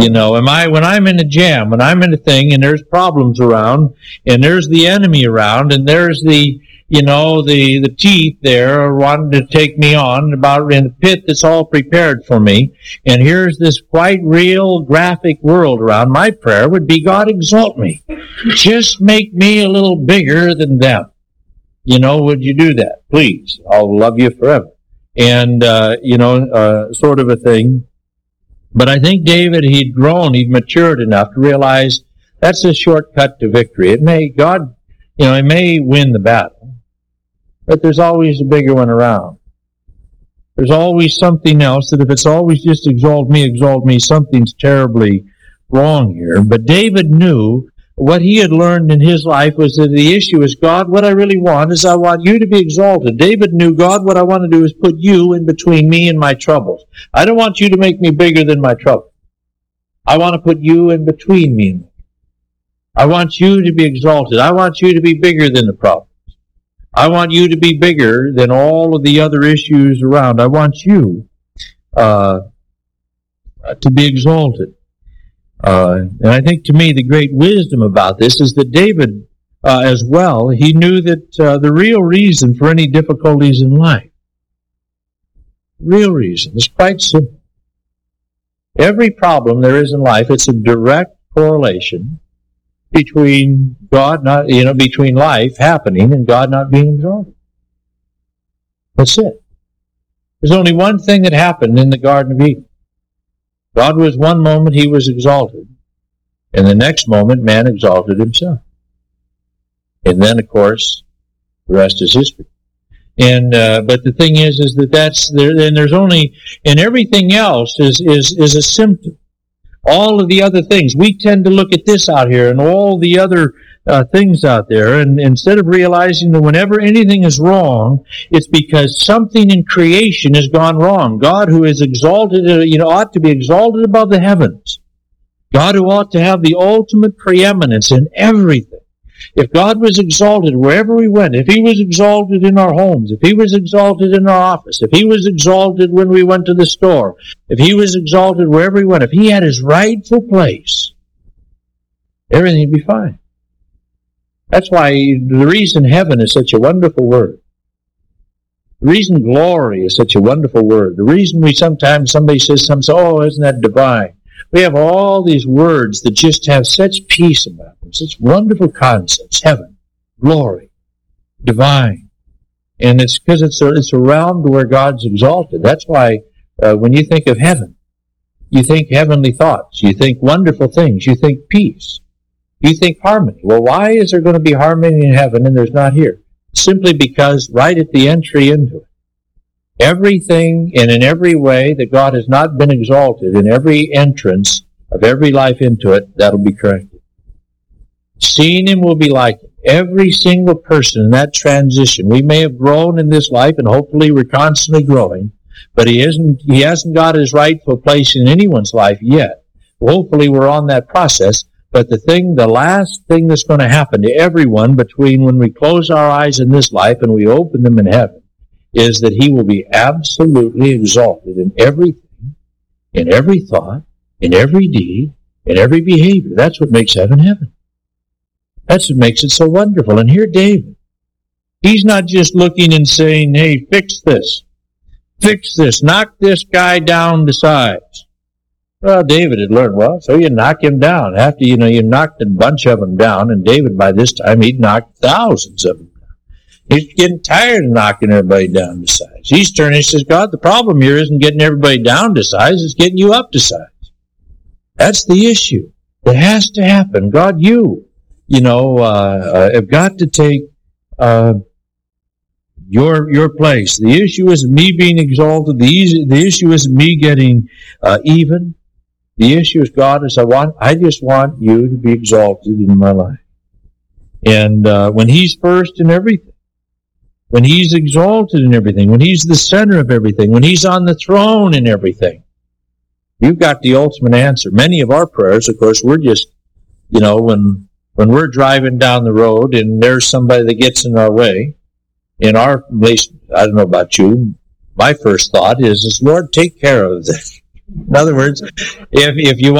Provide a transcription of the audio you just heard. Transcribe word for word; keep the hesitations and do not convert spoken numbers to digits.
You know, am I, when I'm in a jam, when I'm in a thing and there's problems around and there's the enemy around and there's the, you know, the, the teeth there wanting to take me on about in the pit that's all prepared for me. And here's this quite real graphic world around. My prayer would be, God, exalt me. Just make me a little bigger than them. You know, would you do that? Please. I'll love you forever. And, uh, you know, uh, sort of a thing. But I think David, he'd grown, he'd matured enough to realize that's a shortcut to victory. It may, God, you know, he may win the battle, but there's always a bigger one around. There's always something else that if it's always just exalt me, exalt me, something's terribly wrong here. But David knew what he had learned in his life was that the issue is, God, what I really want is I want you to be exalted. David knew, God, what I want to do is put you in between me and my troubles. I don't want you to make me bigger than my trouble. I want to put you in between me and me. I want you to be exalted. I want you to be bigger than the problems. I want you to be bigger than all of the other issues around. I want you uh, to be exalted. Uh, and I think to me the great wisdom about this is that David uh, as well, he knew that uh, the real reason for any difficulties in life, real reason, is quite simple. Every problem there is in life, it's a direct correlation between God not, you know, between life happening and God not being exalted. That's it. There's only one thing that happened in the Garden of Eden. God was one moment, he was exalted. And the next moment, man exalted himself. And then, of course, the rest is history. And, uh, but the thing is, is that that's, there, and there's only, and everything else is, is, is a symptom. All of the other things, we tend to look at this out here and all the other uh, things out there, and instead of realizing that whenever anything is wrong, it's because something in creation has gone wrong. God, who is exalted, uh, you know, ought to be exalted above the heavens. God, who ought to have the ultimate preeminence in everything. If God was exalted wherever we went, if he was exalted in our homes, if he was exalted in our office, if he was exalted when we went to the store, if he was exalted wherever we went, if he had his rightful place, everything would be fine. That's why the reason heaven is such a wonderful word. The reason glory is such a wonderful word. The reason we sometimes, somebody says something, oh, isn't that divine? We have all these words that just have such peace about them, such wonderful concepts. Heaven, glory, divine. And it's because it's a, it's a realm where God's exalted. That's why uh, when you think of heaven, you think heavenly thoughts. You think wonderful things. You think peace. You think harmony. Well, why is there going to be harmony in heaven and there's not here? Simply because right at the entry into it, everything and in every way that God has not been exalted, in every entrance of every life into it, that'll be corrected. Seeing him will be like him. Every single person in that transition. We may have grown in this life, and hopefully we're constantly growing, but he isn't. He hasn't got his rightful place in anyone's life yet. Hopefully we're on that process. But the thing, the last thing that's going to happen to everyone between when we close our eyes in this life and we open them in heaven, is that he will be absolutely exalted in everything, in every thought, in every deed, in every behavior. That's what makes heaven heaven. That's what makes it so wonderful. And here David, he's not just looking and saying, hey, fix this, fix this, knock this guy down to size. Well, David had learned, well, so you knock him down. After, you know, you knocked a bunch of them down, and David, by this time, he'd knocked thousands of them down. He's getting tired of knocking everybody down to size. He's turning and says, God, the problem here isn't getting everybody down to size, it's getting you up to size. That's the issue. It has to happen. God, you, you know, uh, have got to take uh, your your place. The issue isn't me being exalted. The, easy, the issue isn't me getting uh, even. The issue is, God, is I want, I just want you to be exalted in my life. And uh, when he's first in everything, when he's exalted in everything, when he's the center of everything, when he's on the throne in everything, you've got the ultimate answer. Many of our prayers, of course, we're just, you know, when when we're driving down the road and there's somebody that gets in our way, in our relation, I don't know about you, my first thought is, is Lord, take care of this. In other words, if if you want